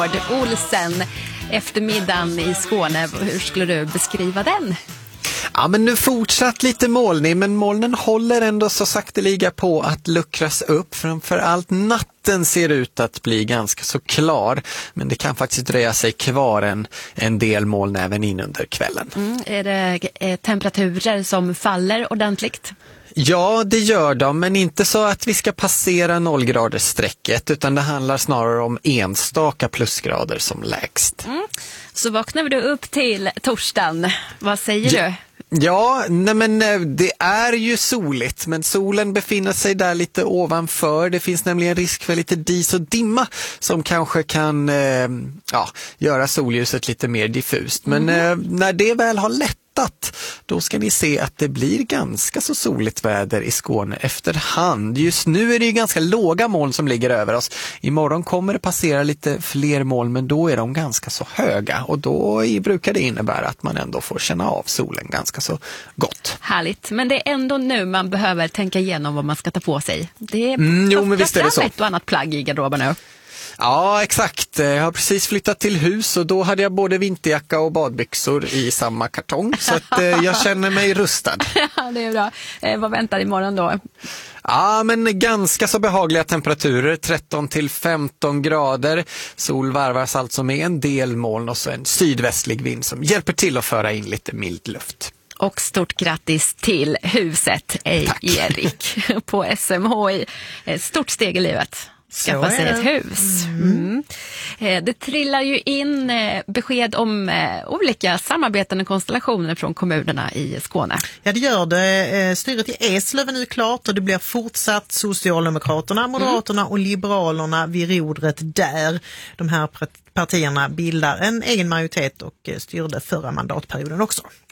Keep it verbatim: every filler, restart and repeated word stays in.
Olsen, eftermiddagen i Skåne, hur skulle du beskriva den? Ja, men nu fortsatt lite molnig, men molnen håller ändå så sakteliga på att luckras upp. Framförallt natten ser ut att bli ganska så klar, men det kan faktiskt dröja sig kvar en, en del moln även in under kvällen. Mm, är det är temperaturer som faller ordentligt? Ja, det gör de, men inte så att vi ska passera nollgradersstrecket, utan det handlar snarare om enstaka plusgrader som lägst. Mm. Så vaknar du upp till torsdagen. Vad säger ja. du? Ja, nej men det är ju soligt, men solen befinner sig där lite ovanför. Det finns nämligen risk för lite dis och dimma som kanske kan eh, ja, göra solljuset lite mer diffust. Men mm. eh, när det väl har lättat, då ska ni se att det blir ganska så soligt väder i Skåne efterhand. Just nu är det ju ganska låga moln som ligger över oss. Imorgon kommer det passera lite fler moln, men då är de ganska så höga. Och då brukar det innebära att man ändå får känna av solen ganska så gott. Härligt, men det är ändå nu man behöver tänka igenom vad man ska ta på sig. Det är mm, jo, men visst är det så. Ett och annat plagg i garderoben nu. Ja, exakt. Jag har precis flyttat till hus och då hade jag både vinterjacka och badbyxor i samma kartong. Så att eh, jag känner mig rustad. Ja, det är bra. Eh, vad väntar imorgon då? Ja, men ganska så behagliga temperaturer, tretton till femton grader. Sol varvas alltså med en del moln och så en sydvästlig vind som hjälper till att föra in lite mild luft. Och stort grattis till huset, Erik, på S M H I. Stort steg i livet. Skaffa sig ett hus. Mm. Mm. Det trillar ju in besked om olika samarbetande konstellationer från kommunerna i Skåne. Ja, det gör det. Styret i Eslöv är nu klart och det blir fortsatt Socialdemokraterna, Moderaterna och Liberalerna vid rodret där. De här partierna bildar en egen majoritet och styrde förra mandatperioden också.